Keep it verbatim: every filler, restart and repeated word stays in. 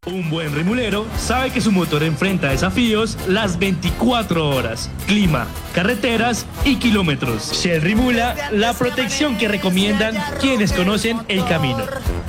Un buen rimulero sabe que su motor enfrenta desafíos las veinticuatro horas, clima, carreteras y kilómetros. Shell Rimula, la protección que recomiendan quienes conocen el camino.